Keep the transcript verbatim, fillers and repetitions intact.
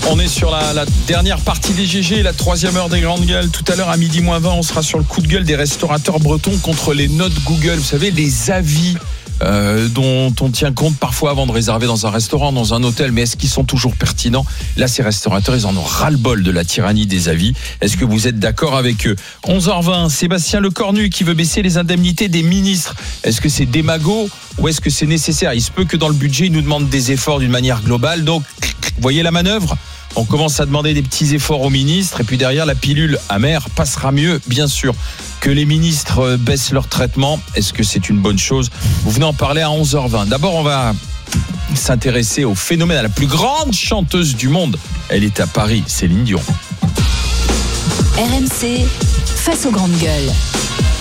On est sur la, la dernière partie des G G, la troisième heure des grandes gueules. Tout à l'heure à midi moins vingt, on sera sur le coup de gueule des restaurateurs bretons contre les notes Google. Vous savez, les avis euh, dont on tient compte parfois avant de réserver dans un restaurant, dans un hôtel. Mais est-ce qu'ils sont toujours pertinents ? Là, ces restaurateurs, ils en ont ras-le-bol de la tyrannie des avis. Est-ce que vous êtes d'accord avec eux ? onze heures vingt, Sébastien Lecornu qui veut baisser les indemnités des ministres. Est-ce que c'est démago ou est-ce que c'est nécessaire ? Il se peut que dans le budget, ils nous demandent des efforts d'une manière globale. Donc, vous voyez la manœuvre ? On commence à demander des petits efforts aux ministres et puis derrière la pilule amère passera mieux, bien sûr. Que les ministres baissent leur traitement, est-ce que c'est une bonne chose ? Vous venez en parler à onze heures vingt. D'abord, on va s'intéresser au phénomène, à la plus grande chanteuse du monde. Elle est à Paris, Céline Dion. R M C, face aux grandes gueules.